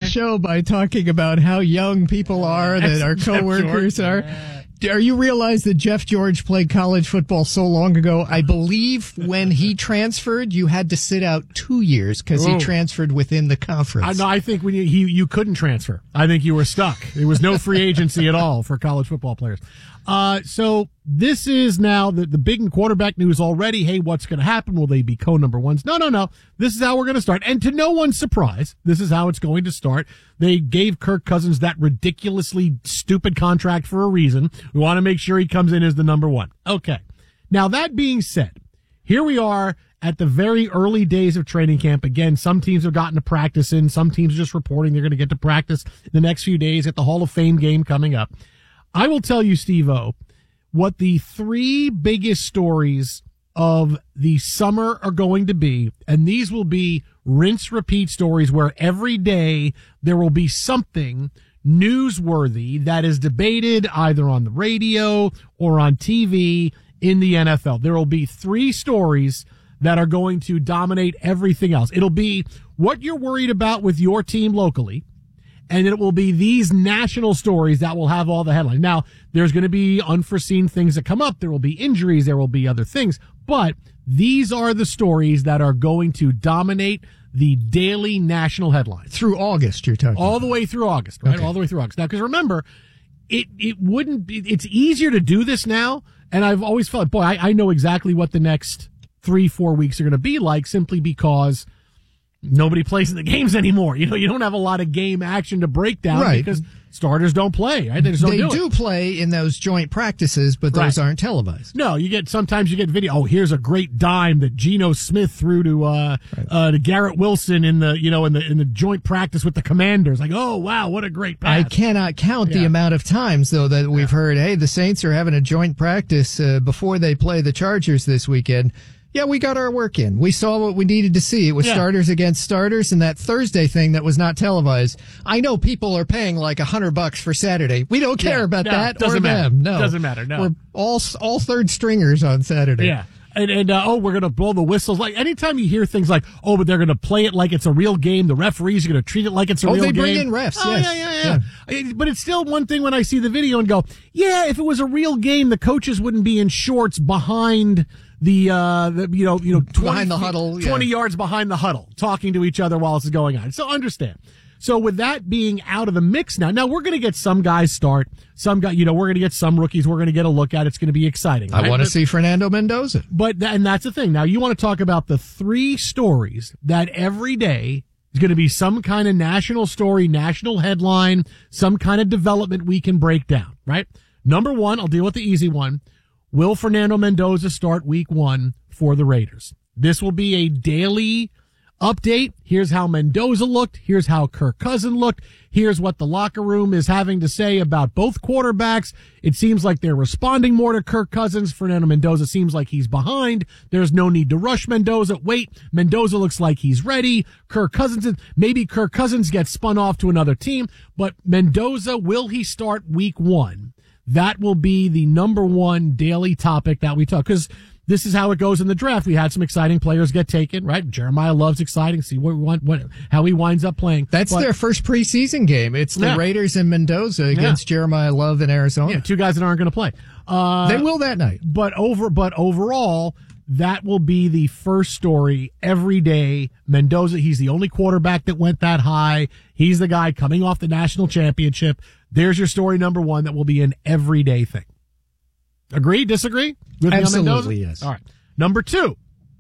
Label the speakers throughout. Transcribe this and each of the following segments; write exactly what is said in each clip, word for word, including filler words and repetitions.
Speaker 1: show by talking about how young people are that our coworkers are. Are you realize that Jeff George played college football so long ago? I believe when he transferred, you had to sit out two years because he transferred within the conference.
Speaker 2: I, no, I think when you, he, you couldn't transfer. I think you were stuck. There was no free agency at all for college football players. Uh, so this is now the, the big quarterback news already. Hey, what's going to happen? Will they be co-number ones? No, no, no. This is how we're going to start. And to no one's surprise, this is how it's going to start. They gave Kirk Cousins that ridiculously stupid contract for a reason. We want to make sure he comes in as the number one. Okay. Now, that being said, here we are at the very early days of training camp. Again, some teams have gotten to practice in. Some teams are just reporting they're going to get to practice the next few days at the Hall of Fame game coming up. I will tell you, Steve-O, what the three biggest stories of the summer are going to be, and these will be rinse-repeat stories where every day there will be something newsworthy that is debated either on the radio or on T V in the N F L. There will be three stories that are going to dominate everything else. It'll be what you're worried about with your team locally, and it will be these national stories that will have all the headlines. Now, there's going to be unforeseen things that come up. There will be injuries. There will be other things. But these are the stories that are going to dominate the daily national headlines.
Speaker 1: Through August, you're talking
Speaker 2: All
Speaker 1: about.
Speaker 2: the way through August, right?
Speaker 1: Okay.
Speaker 2: All the way through August. Now, because remember, it, it wouldn't be, it's easier to do this now. And I've always felt, boy, I, I know exactly what the next three, four weeks are going to be like simply because nobody plays in the games anymore. You know, you don't have a lot of game action to break down
Speaker 1: right.
Speaker 2: because starters don't play, right? They just don't
Speaker 1: they
Speaker 2: do,
Speaker 1: do
Speaker 2: it.
Speaker 1: play in those joint practices, but those
Speaker 2: Right.
Speaker 1: aren't televised.
Speaker 2: No, you get, sometimes you get video. Oh, here's a great dime that Geno Smith threw to, uh, right. uh, to Garrett Wilson in the, you know, in the, in the joint practice with the Commanders. Like, oh, wow, what a great pass.
Speaker 1: I cannot count
Speaker 2: Yeah.
Speaker 1: the amount of times, though, that we've yeah. heard, hey, the Saints are having a joint practice uh, before they play the Chargers this weekend. Yeah, we got our work in. We saw what we needed to see. It was yeah. starters against starters, and that Thursday thing that was not televised. I know people are paying like a hundred bucks for Saturday. We don't care yeah. about
Speaker 2: no,
Speaker 1: that
Speaker 2: doesn't
Speaker 1: or
Speaker 2: matter.
Speaker 1: them. No,
Speaker 2: doesn't matter. No,
Speaker 1: we're all all third stringers on Saturday.
Speaker 2: Yeah. And, and uh, oh, we're going to blow the whistles. Like, anytime you hear things like, oh, but they're going to play it like it's a real game, the referees are going to treat it like it's a
Speaker 1: oh,
Speaker 2: real game.
Speaker 1: Oh, they bring in refs,
Speaker 2: oh,
Speaker 1: yes.
Speaker 2: yeah, yeah, yeah, yeah. But it's still one thing when I see the video and go, yeah, if it was a real game, the coaches wouldn't be in shorts behind the, uh, the you know, you know, twenty,
Speaker 1: behind the huddle,
Speaker 2: twenty
Speaker 1: yeah.
Speaker 2: yards behind the huddle, talking to each other while this is going on. So understand. So with that being out of the mix now, now we're going to get some guys start, some guy, you know, we're going to get some rookies. We're going to get a look at. It's going to be exciting.
Speaker 1: Right? I want to
Speaker 2: but,
Speaker 1: see Fernando Mendoza.
Speaker 2: But, th- and that's the thing. Now you want to talk about the three stories that every day is going to be some kind of national story, national headline, some kind of development we can break down, right? Number one, I'll deal with the easy one. Will Fernando Mendoza start week one for the Raiders? This will be a daily update. Here's how Mendoza looked. Here's how Kirk Cousins looked. Here's what the locker room is having to say about both quarterbacks. It seems like they're responding more to Kirk Cousins. Fernando Mendoza seems like he's behind. There's no need to rush Mendoza. Wait, Mendoza looks like he's ready. Kirk Cousins, maybe Kirk Cousins gets spun off to another team, but Mendoza, will he start week one? That will be the number one daily topic that we talk, because this is how it goes in the draft. We had some exciting players get taken, right? Jeremiah Love's exciting. See what we want, what, how he winds up playing.
Speaker 1: That's but, their first preseason game. It's the yeah. Raiders and Mendoza against yeah. Jeremiah Love in Arizona.
Speaker 2: Yeah, two guys that aren't going to play. Uh,
Speaker 1: they will that night.
Speaker 2: But over, but overall, that will be the first story every day. Mendoza, he's the only quarterback that went that high. He's the guy coming off the national championship. There's your story number one that will be an everyday thing. Agree? Disagree? With
Speaker 1: Absolutely, yes.
Speaker 2: All right. Number two,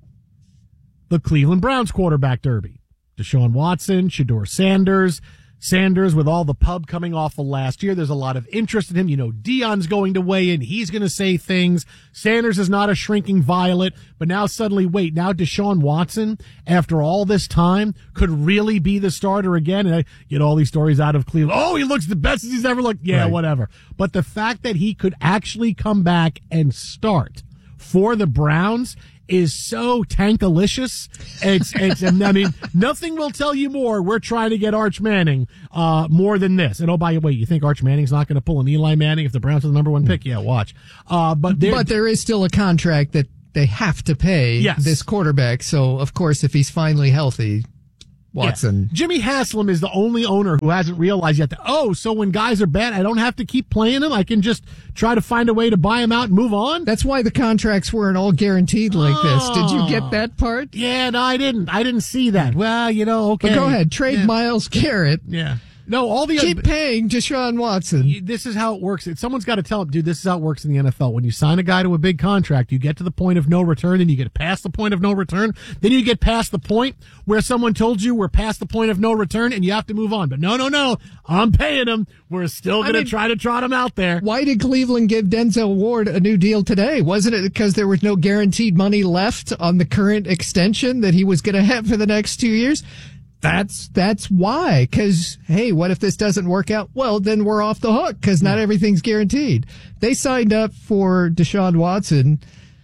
Speaker 2: the Cleveland Browns quarterback derby. Deshaun Watson, Shedeur Sanders. Sanders, with all the pub coming off of last year, there's a lot of interest in him. You know, Dion's going to weigh in. He's going to say things. Sanders is not a shrinking violet, but now suddenly, wait, now Deshaun Watson, after all this time, could really be the starter again. And I get all these stories out of Cleveland. Oh, he looks the best he's ever looked. Yeah, right. Whatever. But the fact that he could actually come back and start for the Browns is so tankalicious. It's, it's, I mean, nothing will tell you more. We're trying to get Arch Manning, uh, more than this. And oh, by the way, you think Arch Manning's not going to pull an Eli Manning if the Browns are the number one pick? Yeah, watch. Uh, but
Speaker 1: But there is still a contract that they have to pay
Speaker 2: yes.
Speaker 1: this quarterback. So, of course, if he's finally healthy, Watson.
Speaker 2: Yeah. Jimmy Haslam is the only owner who hasn't realized yet that, oh, so when guys are bad, I don't have to keep playing them. I can just try to find a way to buy them out and move on.
Speaker 1: That's why the contracts weren't all guaranteed like
Speaker 2: oh.
Speaker 1: this. Did you get that part?
Speaker 2: Yeah, no, I didn't. I didn't see that. Well, you know, okay.
Speaker 1: But go ahead. Trade
Speaker 2: yeah.
Speaker 1: Myles Garrett.
Speaker 2: Yeah. No, all the
Speaker 1: keep
Speaker 2: other,
Speaker 1: paying Deshaun Watson.
Speaker 2: This is how it works. Someone's got to tell him, dude, this is how it works in the N F L. When you sign a guy to a big contract, you get to the point of no return, then you get past the point of no return, then you get past the point where someone told you we're past the point of no return and you have to move on. But no, no, no, I'm paying him. We're still going to try to trot him out there.
Speaker 1: Why did Cleveland give Denzel Ward a new deal today? Wasn't it because there was no guaranteed money left on the current extension that he was going to have for the next two years? That's, that's why. Cause, hey, what if this doesn't work out? Well, then we're off the hook cause not everything's guaranteed. They signed up for Deshaun Watson,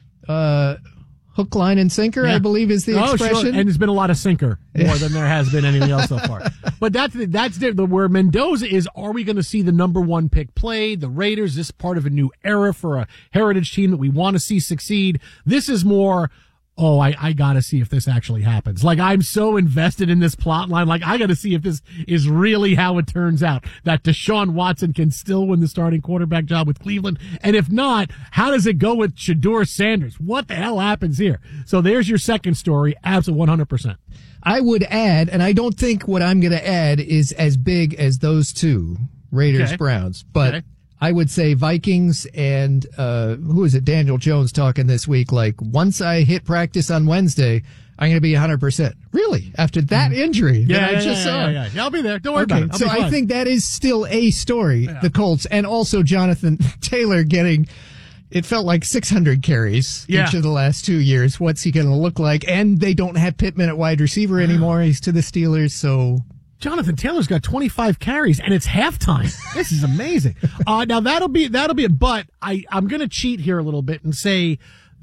Speaker 1: uh, hook, line, and sinker, yeah. I believe is the
Speaker 2: oh,
Speaker 1: expression.
Speaker 2: Sure. And there's been a lot of sinker more than there has been anything else so far. But that's, that's the, where Mendoza is, are we going to see the number one pick played? The Raiders, this is part of a new era for a heritage team that we want to see succeed. This is more, oh, I, I gotta see if this actually happens. Like, I'm so invested in this plot line. Like, I gotta see if this is really how it turns out. That Deshaun Watson can still win the starting quarterback job with Cleveland. And if not, how does it go with Shedeur Sanders? What the hell happens here? So there's your second story. Absolutely one hundred percent.
Speaker 1: I would add, and I don't think what I'm gonna add is as big as those two, Raiders, okay. Browns, but okay. I would say Vikings and, uh, who is it? Daniel Jones talking this week. Like, once I hit practice on Wednesday, I'm going to be one hundred percent. Really? After that injury
Speaker 2: yeah,
Speaker 1: that
Speaker 2: yeah,
Speaker 1: I just
Speaker 2: yeah,
Speaker 1: saw?
Speaker 2: Yeah, yeah, yeah. I'll be there. Don't worry
Speaker 1: okay,
Speaker 2: about it. I'll
Speaker 1: so I think that is still a story, yeah. the Colts, and also Jonathan Taylor getting, it felt like six hundred carries yeah. each of the last two years. What's he going to look like? And they don't have Pittman at wide receiver anymore. He's to the Steelers, so...
Speaker 2: Jonathan Taylor's got twenty-five carries and it's halftime. This is amazing. Uh, now that'll be, that'll be it. But I, I'm going to cheat here a little bit and say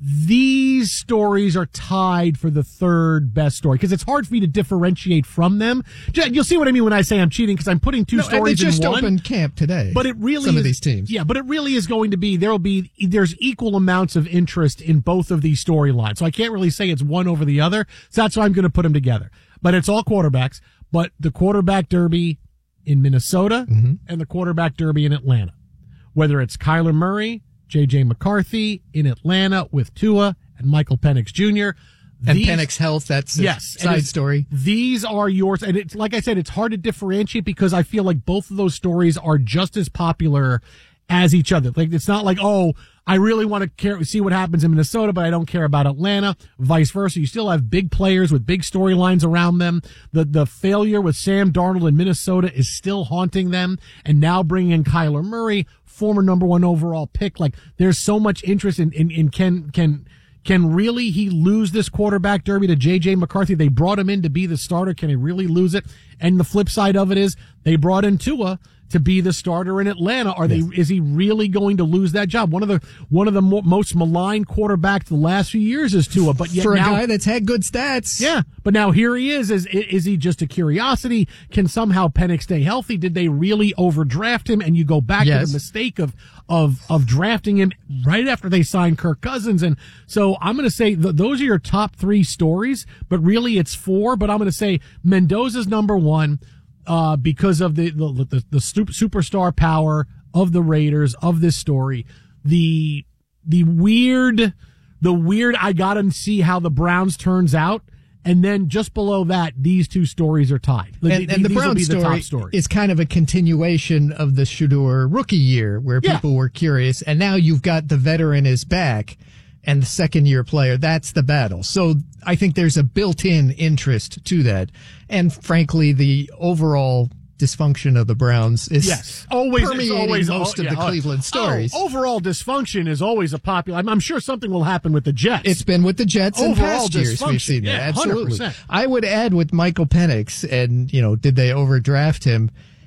Speaker 2: these stories are tied for the third best story because it's hard for me to differentiate from them. You'll see what I mean when I say I'm cheating because I'm putting two
Speaker 1: no,
Speaker 2: stories
Speaker 1: in one. They just opened camp today.
Speaker 2: But it really
Speaker 1: some
Speaker 2: is,
Speaker 1: of these teams.
Speaker 2: Yeah, but it really is going to be, there'll be, there's equal amounts of interest in both of these storylines. So I can't really say it's one over the other. So that's why I'm going to put them together. But it's all quarterbacks. But the quarterback derby in Minnesota mm-hmm. and the quarterback derby in Atlanta, whether it's Kyler Murray, J J McCarthy in Atlanta with Tua and Michael Penix Junior
Speaker 1: And these, Penix Health, that's a
Speaker 2: yes,
Speaker 1: side story.
Speaker 2: These are yours. And it's, like I said, it's hard to differentiate because I feel like both of those stories are just as popular as each other. Like, it's not like, oh, I really want to care, see what happens in Minnesota, but I don't care about Atlanta. Vice versa. You still have big players with big storylines around them. The, the failure with Sam Darnold in Minnesota is still haunting them. And now bringing in Kyler Murray, former number one overall pick. Like, there's so much interest in, in, in can, can, Can really he lose this quarterback derby to J J McCarthy? They brought him in to be the starter. Can he really lose it? And the flip side of it is they brought in Tua to be the starter in Atlanta. Are they, yes. Is he really going to lose that job? One of the, one of the mo- most maligned quarterbacks the last few years is Tua, but yet
Speaker 1: for a
Speaker 2: now,
Speaker 1: guy that's had good stats.
Speaker 2: Yeah. But now here he is. Is, is he just a curiosity? Can somehow Penix stay healthy? Did they really overdraft him? And you go back yes. to the mistake of, of, of drafting him right after they signed Kirk Cousins. And so I'm going to say th- those are your top three stories, but really it's four, but I'm going to say Mendoza's number one. Uh, because of the, the, the, the superstar power of the Raiders, of this story, the, the weird, the weird, I gotta see how the Browns turns out. And then just below that, these two stories are tied.
Speaker 1: And, and, and the Browns story
Speaker 2: the
Speaker 1: is kind of a continuation of the Shedeur rookie year where
Speaker 2: yeah.
Speaker 1: people were curious. And now you've got the veteran is back and the second year player. That's the battle. So I think there's a built-in interest to that. And frankly, the overall dysfunction of the Browns is
Speaker 2: yes, always,
Speaker 1: permeating
Speaker 2: always,
Speaker 1: most
Speaker 2: oh,
Speaker 1: of
Speaker 2: yeah,
Speaker 1: the Cleveland stories.
Speaker 2: Oh, overall dysfunction is always a popular. I'm, I'm sure something will happen with the Jets.
Speaker 1: It's been with the Jets in
Speaker 2: overall
Speaker 1: past years. We've seen
Speaker 2: yeah,
Speaker 1: that. Absolutely.
Speaker 2: one hundred percent.
Speaker 1: I would add with Michael Penix, and, you know, did they overdraft him?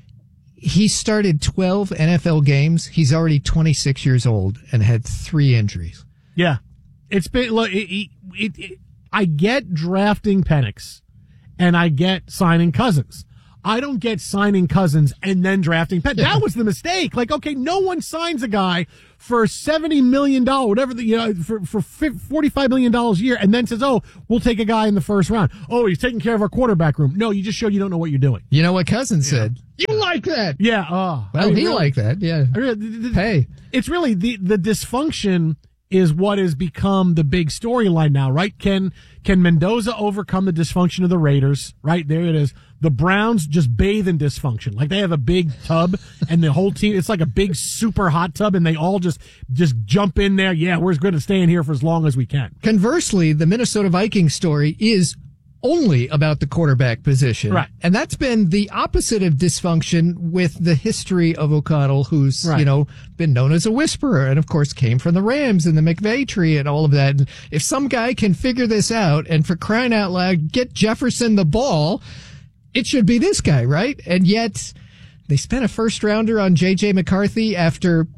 Speaker 1: He started twelve N F L games. He's already twenty-six years old and had three injuries.
Speaker 2: Yeah. It's been, look, it, it, it, it, I get drafting Penix and I get signing Cousins. I don't get signing Cousins and then drafting Penn. That was the mistake. Like, okay, no one signs a guy for seventy million dollars, whatever the, you know, for, for forty-five million dollars a year, and then says, oh, we'll take a guy in the first round. Oh, he's taking care of our quarterback room. No, you just showed you don't know what you're doing.
Speaker 1: You know what Cousins
Speaker 2: yeah.
Speaker 1: said? You like that.
Speaker 2: Yeah. Oh,
Speaker 1: well,
Speaker 2: I mean,
Speaker 1: he
Speaker 2: really,
Speaker 1: liked that. Yeah.
Speaker 2: Really,
Speaker 1: hey.
Speaker 2: It's really the, the dysfunction is what has become the big storyline now, right? Can, can Mendoza overcome the dysfunction of the Raiders? Right? There it is. The Browns just bathe in dysfunction. Like they have a big tub and the whole team, it's like a big super hot tub and they all just, just jump in there. Yeah, we're going to stay in here for as long as we can.
Speaker 1: Conversely, the Minnesota Vikings story is only about the quarterback position.
Speaker 2: Right.
Speaker 1: And that's been the opposite of dysfunction with the history of O'Connell, who's, right. you know, been known as a whisperer and of course came from the Rams and the McVay tree and all of that. And if some guy can figure this out and for crying out loud, get Jefferson the ball, it should be this guy, right? And yet they spent a first rounder on J J McCarthy after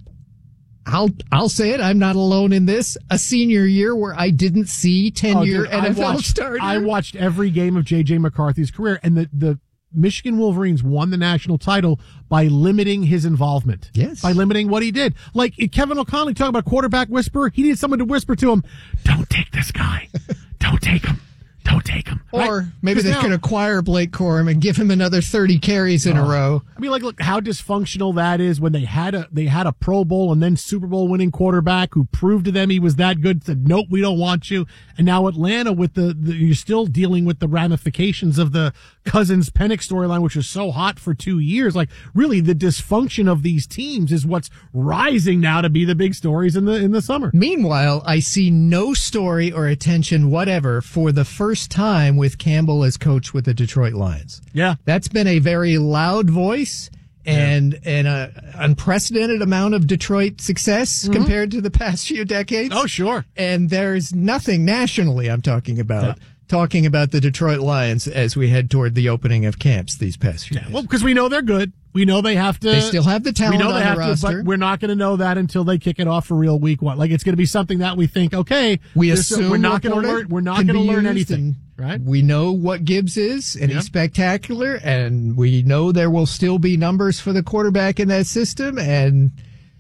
Speaker 1: I'll I'll say it. I'm not alone in this. A senior year where I didn't see ten-year
Speaker 2: oh,
Speaker 1: N F L
Speaker 2: watched,
Speaker 1: starter.
Speaker 2: I watched every game of J J McCarthy's career, and the, the Michigan Wolverines won the national title by limiting his involvement.
Speaker 1: Yes.
Speaker 2: By limiting what he did. Like Kevin O'Connell talking about quarterback whisperer. He needed someone to whisper to him, don't take this guy. Don't take him. Don't take him.
Speaker 1: Or
Speaker 2: right?
Speaker 1: maybe they
Speaker 2: now,
Speaker 1: could acquire Blake Corum and give him another thirty carries in
Speaker 2: uh,
Speaker 1: a row.
Speaker 2: I mean, like, look how dysfunctional that is when they had a they had a Pro Bowl and then Super Bowl winning quarterback who proved to them he was that good. Said, nope, we don't want you. And now Atlanta with the, the you're still dealing with the ramifications of the Cousins Penix storyline, which was so hot for two years. Like, really, the dysfunction of these teams is what's rising now to be the big stories in the in the summer.
Speaker 1: Meanwhile, I see no story or attention whatever for the first time with Campbell as coach with the Detroit Lions.
Speaker 2: Yeah.
Speaker 1: That's been a very loud voice and yeah. and a unprecedented amount of Detroit success mm-hmm. compared to the past few decades.
Speaker 2: Oh, sure.
Speaker 1: And there's nothing nationally I'm talking about. Yeah. Talking about the Detroit Lions as we head toward the opening of camps these past few
Speaker 2: yeah.
Speaker 1: days.
Speaker 2: Well, because we know they're good. We know they have to.
Speaker 1: They still have the talent
Speaker 2: we know
Speaker 1: on
Speaker 2: they have
Speaker 1: the roster.
Speaker 2: To, but we're not going to know that until they kick it off for real week one. Like, it's going to be something that we think, okay,
Speaker 1: we assume
Speaker 2: we're not going to learn. We're not going to learn anything. Right?
Speaker 1: We know what Gibbs is, and yep. he's spectacular, and we know there will still be numbers for the quarterback in that system, and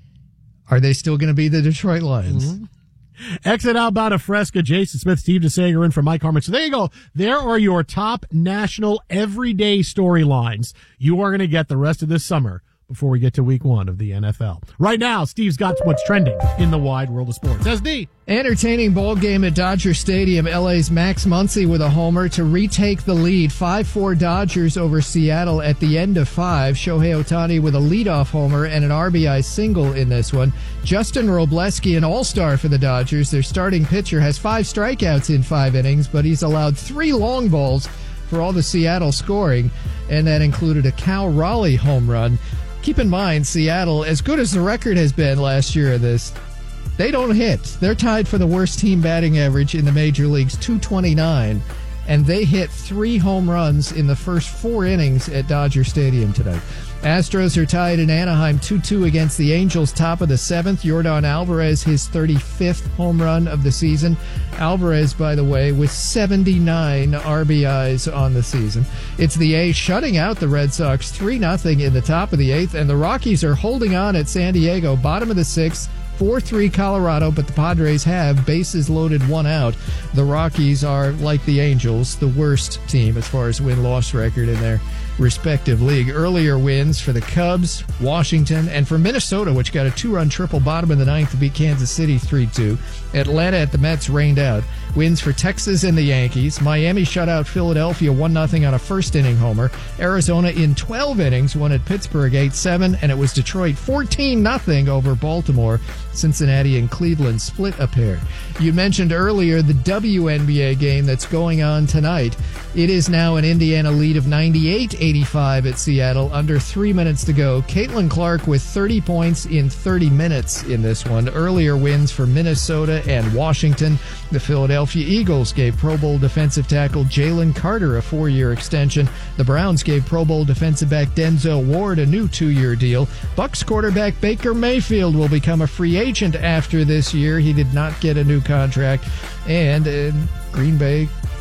Speaker 1: are they still going to be the Detroit Lions?
Speaker 2: Mm-hmm. Exit outbound of Fresca, Jason Smith, Steve DeSager in for Mike Harmon. So there you go. There are your top national everyday storylines you are going to get the rest of this summer before we get to week one of the N F L. Right now, Steve's got what's trending in the wide world of sports. S D.
Speaker 1: Entertaining ball game at Dodger Stadium. L A's Max Muncy with a homer to retake the lead. five four Dodgers over Seattle at the end of five. Shohei Ohtani with a leadoff homer and an R B I single in this one. Justin Robleski, an all-star for the Dodgers. Their starting pitcher has five strikeouts in five innings, but he's allowed three long balls for all the Seattle scoring, and that included a Cal Raleigh home run. Keep in mind, Seattle, as good as the record has been last year of this, they don't hit. They're tied for the worst team batting average in the major leagues, two twenty-nine, and they hit three home runs in the first four innings at Dodger Stadium tonight. Astros are tied in Anaheim two two against the Angels, top of the seventh. Yordan Alvarez, his thirty-fifth home run of the season. Alvarez, by the way, with seventy-nine R B Is on the season. It's the A's shutting out the Red Sox three nothing in the top of the eighth, and the Rockies are holding on at San Diego, bottom of the sixth. four three Colorado, but the Padres have bases loaded, one out. The Rockies are, like the Angels, the worst team as far as win-loss record in their respective league. Earlier wins for the Cubs, Washington, and for Minnesota, which got a two-run triple bottom of the ninth to beat Kansas City three two. Atlanta at the Mets rained out. Wins for Texas and the Yankees. Miami shut out Philadelphia one nothing on a first-inning homer. Arizona in twelve innings won at Pittsburgh eight seven, and it was Detroit fourteen nothing over Baltimore. Cincinnati and Cleveland split a pair. You mentioned earlier the W N B A game that's going on tonight. It is now an Indiana lead of ninety-eight eighty-five at Seattle, under three minutes to go. Caitlin Clark with thirty points in thirty minutes in this one. Earlier wins for Minnesota and Washington. The Philadelphia Eagles gave Pro Bowl defensive tackle Jalen Carter a four-year extension. The Browns gave Pro Bowl defensive back Denzel Ward a new two-year deal. Bucs quarterback Baker Mayfield will become a free agent after this year. He did not get a new contract. And uh, Green Bay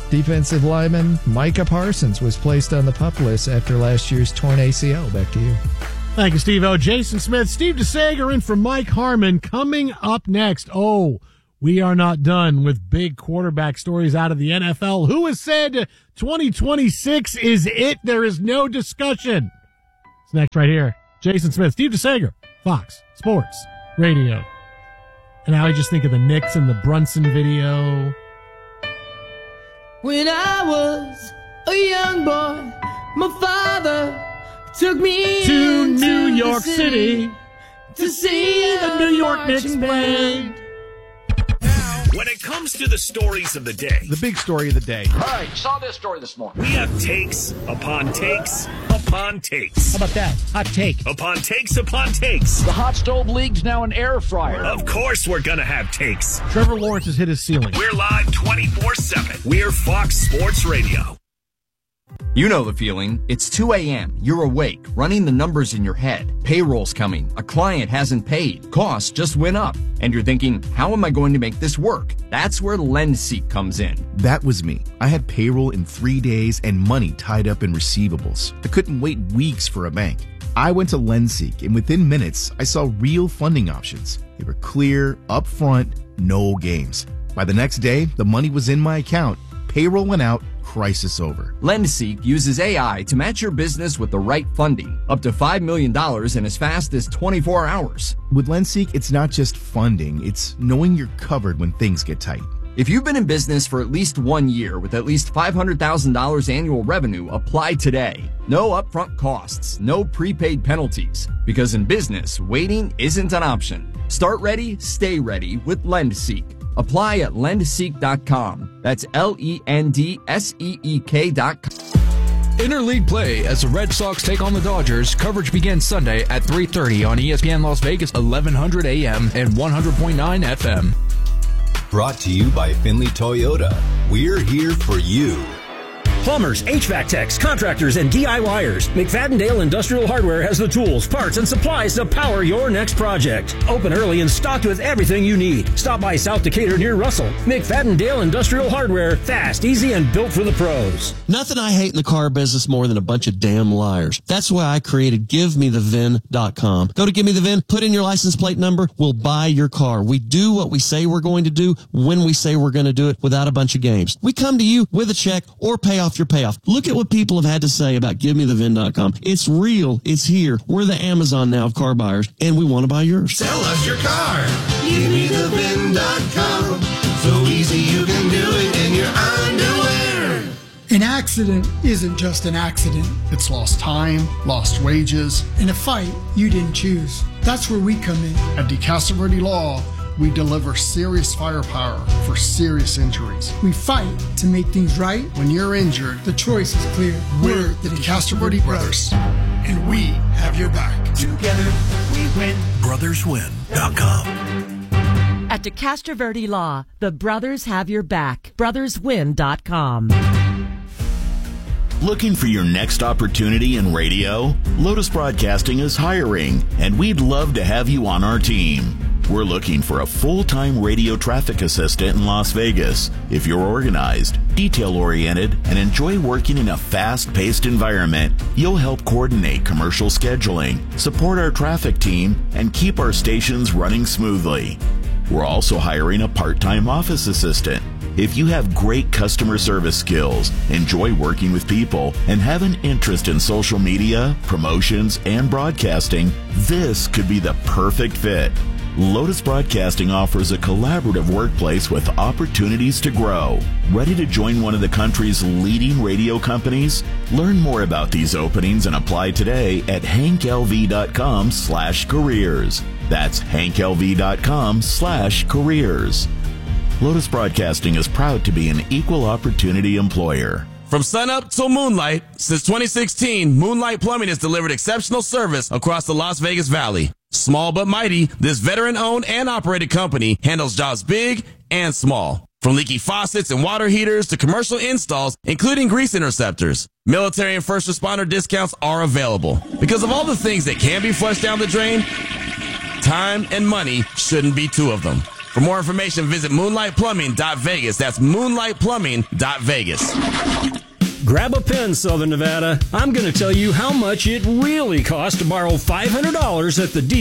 Speaker 1: Defensive lineman Micah Parsons was placed on the PUP list after last year's torn A C L. Back to you.
Speaker 2: Thank you, Steve-O. Jason Smith, Steve DeSager in for Mike Harmon. Coming up next, oh, we are not done with big quarterback stories out of the N F L. Who has said twenty twenty-six is it? There is no discussion. It's next right here. Jason Smith, Steve DeSager, Fox Sports Radio. And now I just think of the Knicks and the Brunson video.
Speaker 3: When I was a young boy, my father took me
Speaker 2: to New York City, City
Speaker 3: to see
Speaker 2: the New York Knicks play.
Speaker 4: When it comes to the stories of the day,
Speaker 5: the big story of the day.
Speaker 6: All right, saw this story this morning.
Speaker 4: We have takes upon takes upon takes.
Speaker 2: How about that? Hot take.
Speaker 4: Upon takes upon takes.
Speaker 6: The hot stove league's now an air fryer.
Speaker 4: Of course we're going to have takes.
Speaker 2: Trevor Lawrence has hit his ceiling.
Speaker 4: We're live twenty-four seven. We're Fox Sports Radio.
Speaker 7: You know the feeling. It's two a.m. You're awake, running the numbers in your head. Payroll's coming. A client hasn't paid. Costs just went up. And you're thinking, how am I going to make this work? That's where LendSeek comes in.
Speaker 8: That was me. I had payroll in three days and money tied up in receivables. I couldn't wait weeks for a bank. I went to LendSeek, and within minutes, I saw real funding options. They were clear, upfront, no games. By the next day, the money was in my account. Payroll went out. Crisis over.
Speaker 7: LendSeek uses A I to match your business with the right funding, up to five million dollars in as fast as twenty-four hours.
Speaker 8: With LendSeek, it's not just funding, it's knowing you're covered when things get tight.
Speaker 7: If you've been in business for at least one year with at least five hundred thousand dollars annual revenue, apply today. No upfront costs, no prepaid penalties, because in business, waiting isn't an option. Start ready, stay ready with LendSeek. Apply at lendseek dot com. That's L E N D S E E K dot com.
Speaker 9: Interleague play as the Red Sox take on the Dodgers. Coverage begins Sunday at three thirty on E S P N Las Vegas, eleven hundred A M and one hundred point nine F M.
Speaker 10: Brought to you by Finley Toyota. We're here for you.
Speaker 11: Plumbers, H V A C techs, contractors, and DIYers. McFadden-Dale Industrial Hardware has the tools, parts, and supplies to power your next project. Open early and stocked with everything you need. Stop by South Decatur near Russell. McFadden-Dale Industrial Hardware. Fast, easy, and built for the pros.
Speaker 12: Nothing I hate in the car business more than a bunch of damn liars. That's why I created give me the V I N dot com. Go to Give Me The V I N, put in your license plate number, we'll buy your car. We do what we say we're going to do when we say we're going to do it without a bunch of games. We come to you with a check or pay off your payoff. Look at what people have had to say about Give Me The V I N dot com. It's real. It's here. We're the Amazon now of car buyers, and we want to buy yours.
Speaker 13: Sell us your car. Give Me The V I N dot com. So easy you can do it in your underwear.
Speaker 14: An accident isn't just an accident.
Speaker 15: It's lost time, lost wages.
Speaker 14: In a fight you didn't choose. That's where we come in.
Speaker 15: At DeCastroverde Law, we deliver serious firepower for serious injuries.
Speaker 14: We fight to make things right.
Speaker 15: When you're injured,
Speaker 14: the choice is clear.
Speaker 15: We're the DeCastroverde Brothers, and we have your back.
Speaker 13: Together we win.
Speaker 4: brothers win dot com.
Speaker 16: At DeCastroverde Law, the brothers have your back. brothers win dot com.
Speaker 17: Looking for your next opportunity in radio? Lotus Broadcasting is hiring, and we'd love to have you on our team. We're looking for a full-time radio traffic assistant in Las Vegas. If you're organized, detail-oriented, and enjoy working in a fast-paced environment, you'll help coordinate commercial scheduling, support our traffic team, and keep our stations running smoothly. We're also hiring a part-time office assistant. If you have great customer service skills, enjoy working with people, and have an interest in social media, promotions, and broadcasting, this could be the perfect fit. Lotus Broadcasting offers a collaborative workplace with opportunities to grow. Ready to join one of the country's leading radio companies? Learn more about these openings and apply today at hank l v dot com slash careers. That's hank l v dot com slash careers. Lotus Broadcasting is proud to be an equal opportunity employer.
Speaker 18: From sunup till moonlight, since twenty sixteen, Moonlight Plumbing has delivered exceptional service across the Las Vegas Valley. Small but mighty, this veteran-owned and operated company handles jobs big and small. From leaky faucets and water heaters to commercial installs, including grease interceptors. Military and first responder discounts are available. Because of all the things that can be flushed down the drain, time and money shouldn't be two of them. For more information, visit moonlight plumbing dot vegas. That's moonlight plumbing dot vegas.
Speaker 11: Grab a pen, Southern Nevada. I'm going to tell you how much it really costs to borrow five hundred dollars at the D